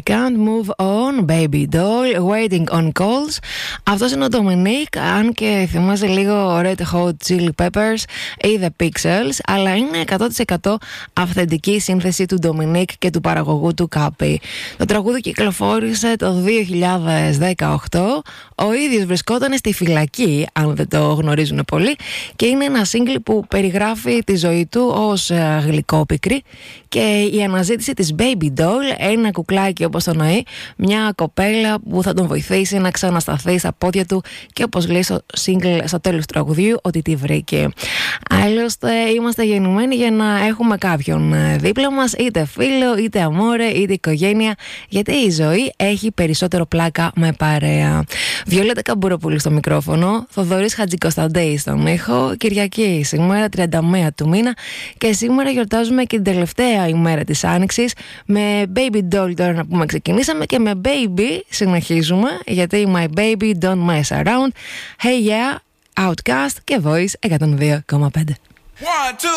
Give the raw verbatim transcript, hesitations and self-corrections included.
Can't Move On, Baby Doll, Waiting on Calls. Αυτός είναι ο Dominic, αν και θυμάσαι λίγο Red Hot Chili Peppers ή The Pixels, αλλά είναι εκατό τοις εκατό αυθεντική σύνθεση του Dominic και του παραγωγού του Cappy. Το τραγούδι κυκλοφόρησε το δύο χιλιάδες δεκαοκτώ. Ο ίδιος βρισκόταν στη φυλακή, αν δεν το γνωρίζουν πολύ, και είναι ένα single που περιγράφει τη ζωή του ως γλυκόπικρη και η αναζήτηση της Baby Doll, ένα κουκλάκι όπως το νοεί, μια κοπέλα που θα τον βοηθήσει να ξανασταθεί στα πόδια του, και όπως λέει στο single στο τέλος του τραγουδιού, ότι τη βρήκε. Άλλωστε είμαστε γεννημένοι για να έχουμε κάποιον δίπλα μας, είτε φίλο, είτε αμόρε, είτε οικογένεια, γιατί η ζωή έχει περισσότερο πλάκα με παρέα. Βιολέτα Καμπούροπουλου στο μικρόφωνο, Θοδωρής Χατζικοσταντέη στον ήχο. Κυριακή σήμερα, τριάντα μία του μήνα, και σήμερα γιορτάζουμε και την τελευταία ημέρα της Άνοιξης με Baby Doll. Τώρα να πούμε ξεκινήσαμε, και με Baby συνεχίζουμε, γιατί My Baby Don't Mess Around, Hey Yeah, Outcast και Voice εκατόν δύο κόμμα πέντε.